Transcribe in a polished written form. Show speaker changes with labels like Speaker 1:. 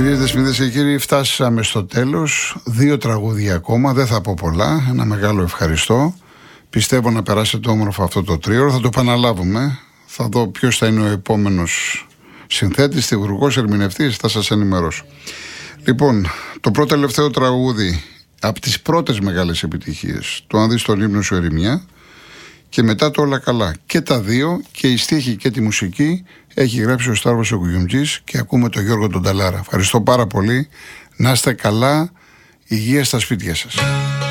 Speaker 1: Κυρίες δεσποινίδες και κύριοι, φτάσαμε στο τέλος. 2 τραγούδια ακόμα, δεν θα πω πολλά. Ένα μεγάλο ευχαριστώ. Πιστεύω να περάσετε όμορφα αυτό το τρίωρο. Θα το επαναλάβουμε. Θα δω ποιος θα είναι ο επόμενος συνθέτης, στιγουργός, ερμηνευτής. Θα σας ενημερώσω. Λοιπόν, το πρώτο τελευταίο τραγούδι από τις πρώτες μεγάλες επιτυχίες, το «Αν δεις τον ύμνο σου ερημιά», και μετά το «Όλα καλά». Και τα δύο, και η στίχη και τη μουσική, έχει γράψει ο Σταύρος ο Κουγιουμτζής, και ακούμε τον Γιώργο τον Ταλάρα. Ευχαριστώ πάρα πολύ. Να είστε καλά, υγεία στα σπίτια σας.